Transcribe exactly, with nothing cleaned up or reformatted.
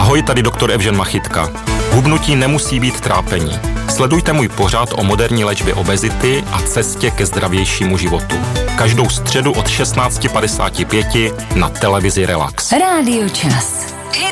Ahoj, tady doktor Evžen Machytka. Hubnutí nemusí být trápení. Sledujte můj pořad o moderní léčbě obezity a cestě ke zdravějšímu životu. Každou středu od šestnáct padesát pět na televizi Relax. Rádio Čas.